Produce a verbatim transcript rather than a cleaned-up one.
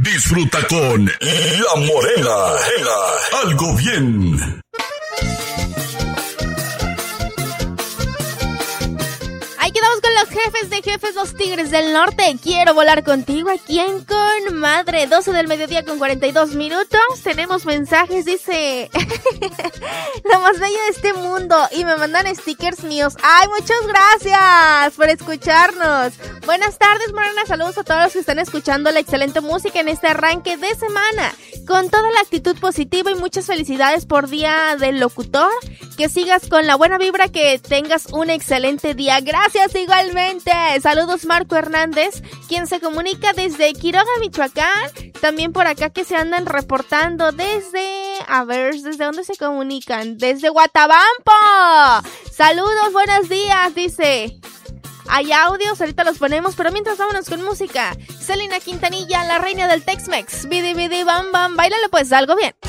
Disfruta con La Morena. Algo bien. Ahí quedamos con los jefes de jefes, los Tigres del Norte. Quiero volar contigo aquí en Con Madre. doce del mediodía con cuarenta y dos minutos. Tenemos mensajes, dice la más bella de este mundo. Y me mandan stickers míos. ¡Ay, muchas gracias por escucharnos! Buenas tardes, Morena. Saludos a todos los que están escuchando la excelente música en este arranque de semana. Con toda la actitud positiva y muchas felicidades por Día del Locutor. Que sigas con la buena vibra, que tengas un excelente día. Gracias igualmente. Saludos, Marco Hernández, quien se comunica desde Quiroga, Michoacán. También por acá que se andan reportando desde... A ver, ¿desde dónde se comunican? Desde Guatabampo. Saludos, buenos días, dice... Hay audios, ahorita los ponemos, pero mientras vámonos con música. Selena Quintanilla, la reina del Tex-Mex. Bidi, bidi, bam, bam. Báilale pues, algo bien.